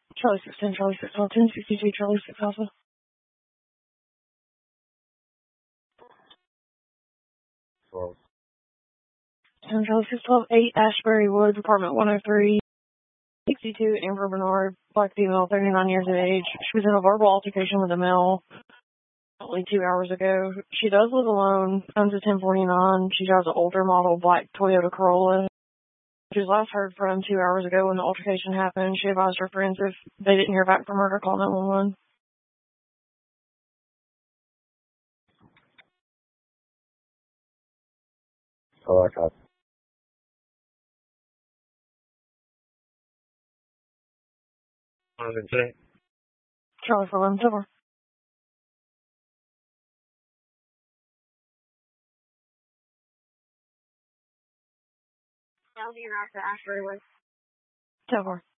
Charlie 610, Charlie 612, 1062, Charlie 6 Alpha. Well, 10 Charlie 612, 8 Ashbury Woods, apartment 103, 62, Amber Bernard, black female, 39 years of age. She was in a verbal altercation with a male only 2 hours ago. She does live alone, owns a 1049. She drives an older model black Toyota Corolla. She was last heard from 2 hours ago when the altercation happened. She advised her friends if they didn't hear back from her to call 911. oh, I got it. Charlie for 11 Silver. Ashbury Woods. Silver.